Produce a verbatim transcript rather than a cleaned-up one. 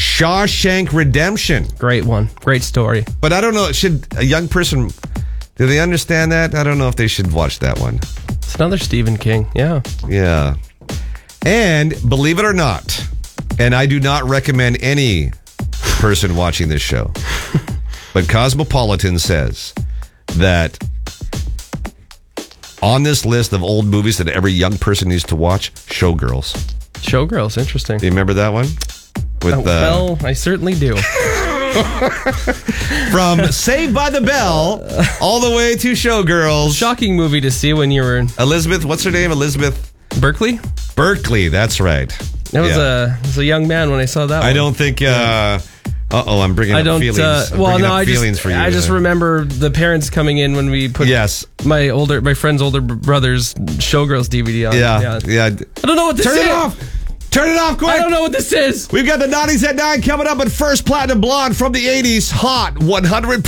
Shawshank Redemption. Great one. Great story. But I don't know, should a young person, do they understand that? I don't know if they should watch that one. It's another Stephen King. Yeah. Yeah. And believe it or not, and I do not recommend any person watching this show, but Cosmopolitan says that on this list of old movies that every young person needs to watch, Showgirls. Showgirls, interesting. Do you remember that one? With Oh, uh, well, I certainly do. from Saved by the Bell all the way to Showgirls. Shocking movie to see when you were in Elizabeth, what's her name? Elizabeth Berkeley. Berkeley, that's right. That was Yeah. a was a young man when I saw that. I one. don't think. Uh oh, I'm bringing I up don't. feelings. Uh, I'm well, bringing no, up I feelings just for you. I just remember the parents coming in when we put Yes. my older my friend's older brother's Showgirls D V D on. Yeah, yeah. I don't know what this Turn is. it off. Turn it off, quick. I don't know what this is. We've got the Naughties at nine coming up, but first, Platinum Blonde from the eighties, hot one hundred